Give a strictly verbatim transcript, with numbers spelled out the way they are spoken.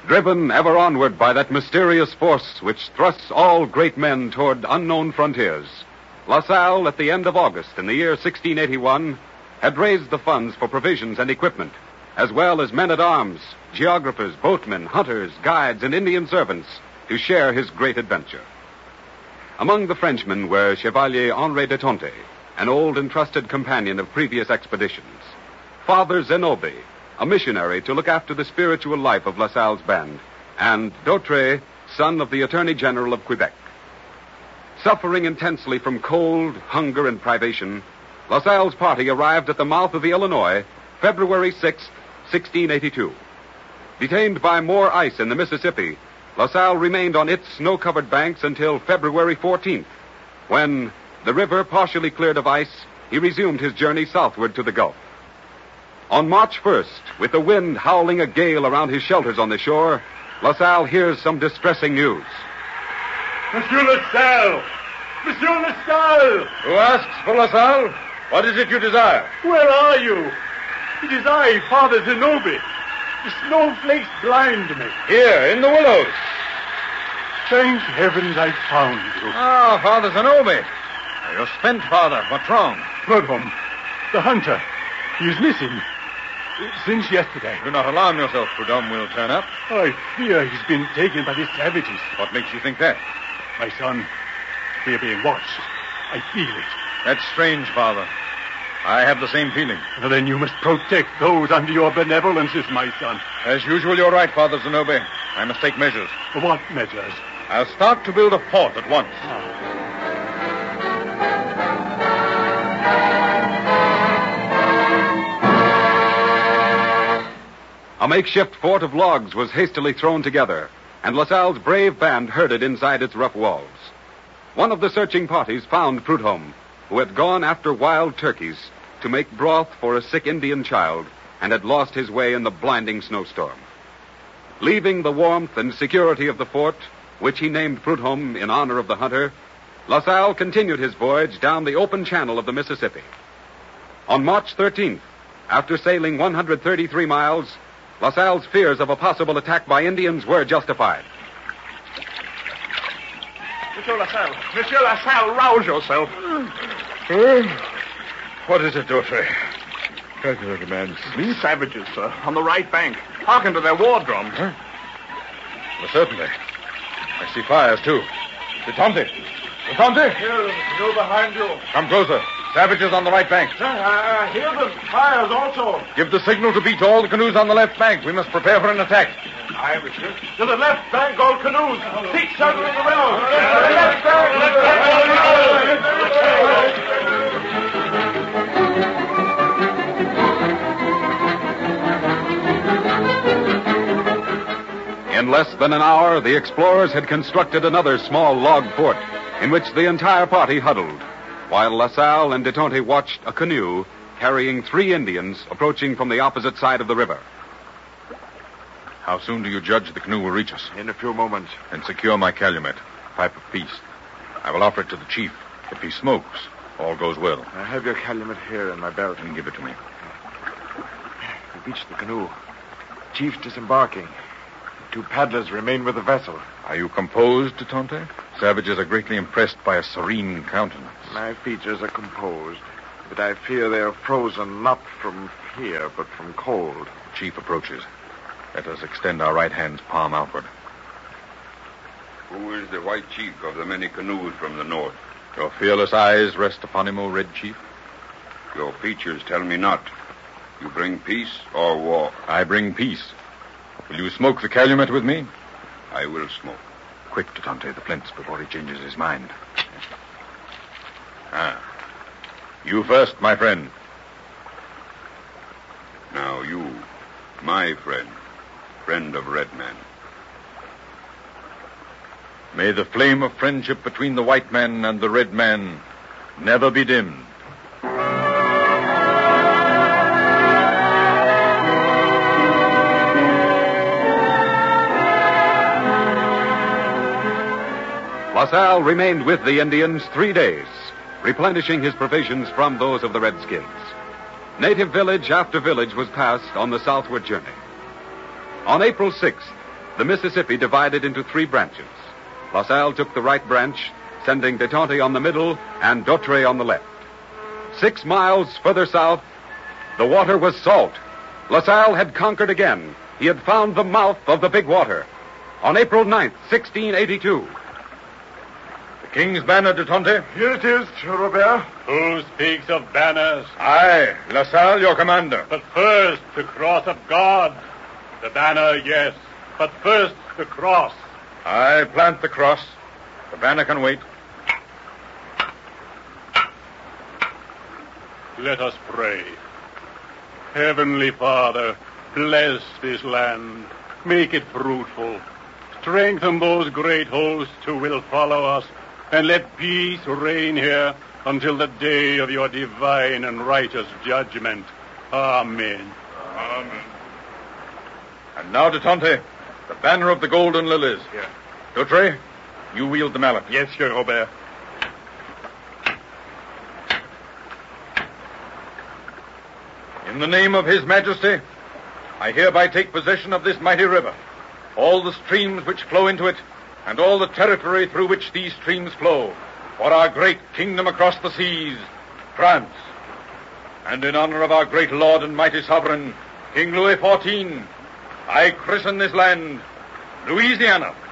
Driven ever onward by that mysterious force which thrusts all great men toward unknown frontiers, La Salle, at the end of August in the year sixteen eighty-one, had raised the funds for provisions and equipment, as well as men-at-arms, geographers, boatmen, hunters, guides, and Indian servants to share his great adventure. Among the Frenchmen were Chevalier Henri de Tonty, an old and trusted companion of previous expeditions, Father Zenobe, a missionary to look after the spiritual life of La Salle's band, and Dautre, son of the Attorney General of Quebec. Suffering intensely from cold, hunger, and privation, La Salle's party arrived at the mouth of the Illinois February sixth, sixteen eighty-two. Detained by more ice in the Mississippi, La Salle remained on its snow-covered banks until February fourteenth, when, the river partially cleared of ice, he resumed his journey southward to the Gulf. On March first, with the wind howling a gale around his shelters on the shore, La Salle hears some distressing news. Monsieur La Salle! Monsieur La Salle! Who asks for La Salle? What is it you desire? Where are you? It is I, Father Zenobe. The snowflakes blind me. Here, in the willows. Thank heavens I found you. Ah, Father Zenobe. You're spent, Father. What's wrong? Prudhomme, the hunter. He is missing. Since yesterday. Do not alarm yourself. Prudhomme will turn up. I fear he's been taken by the savages. What makes you think that? My son, we are being watched. I feel it. That's strange, Father. I have the same feeling. Well, then you must protect those under your benevolences, my son. As usual, you're right, Father Zenobe. I must take measures. What measures? I'll start to build a fort at once. A makeshift fort of logs was hastily thrown together, and La Salle's brave band herded inside its rough walls. One of the searching parties found Prudhomme, who had gone after wild turkeys to make broth for a sick Indian child and had lost his way in the blinding snowstorm. Leaving the warmth and security of the fort, which he named Prudhomme in honor of the hunter, La Salle continued his voyage down the open channel of the Mississippi. On March thirteenth, after sailing one hundred thirty-three miles, La Salle's fears of a possible attack by Indians were justified. Monsieur La Salle, Monsieur La Salle, rouse yourself. Uh, what is it, Dautre? Regular demands. These savages, sir, on the right bank. Hearken to their war drums. Huh? Well, certainly. I see fires, too. Detonte! Detonte! Here, go behind you. Come closer. Savages on the right bank. Sir, I, I hear them. Fires also. Give the signal to beat all the canoes on the left bank. We must prepare for an attack. Aye, monsieur. To the left bank, all canoes. Seek circling around. To the left bank, left bank. In less than an hour, the explorers had constructed another small log fort in which the entire party huddled, while La Salle and de Tonty watched a canoe carrying three Indians approaching from the opposite side of the river. How soon do you judge the canoe will reach us? In a few moments. And secure my calumet, pipe of peace. I will offer it to the chief. If he smokes, all goes well. I have your calumet here in my belt. And give it to me. We reached the canoe. Chief's disembarking. The two paddlers remain with the vessel. Are you composed, de Tonty? Savages are greatly impressed by a serene countenance. My features are composed, but I fear they are frozen not from fear, but from cold. The chief approaches. Let us extend our right hands palm outward. Who is the white chief of the many canoes from the north? Your fearless eyes rest upon him, O Red Chief? Your features tell me not. You bring peace or war? I bring peace. Will you smoke the calumet with me? I will smoke. Quick, de Tonty, the flints before he changes his mind. Ah. You first, my friend. Now you, my friend, friend of Red Man. May the flame of friendship between the white man and the red man never be dimmed. La Salle remained with the Indians three days, replenishing his provisions from those of the Redskins. Native village after village was passed on the southward journey. On April sixth, the Mississippi divided into three branches. La Salle took the right branch, sending De Tonty on the middle and Dautrey on the left. Six miles further south, the water was salt. La Salle had conquered again. He had found the mouth of the Big Water. On April ninth, sixteen eighty-two. The King's banner, De Tonty. Here it is, Robert. Who speaks of banners? I, La Salle, your commander. But first, the cross of God. The banner, yes, but first the cross. I plant the cross. The banner can wait. Let us pray. Heavenly Father, bless this land. Make it fruitful. Strengthen those great hosts who will follow us, and let peace reign here until the day of your divine and righteous judgment. Amen. Amen. And now, De Tonty, the banner of the golden lilies. Here. Dautrey, you wield the mallet. Yes, Sir Robert. In the name of His Majesty, I hereby take possession of this mighty river, all the streams which flow into it, and all the territory through which these streams flow, for our great kingdom across the seas, France. And in honor of our great Lord and mighty sovereign, King Louis the fourteenth, I christen this land Louisiana.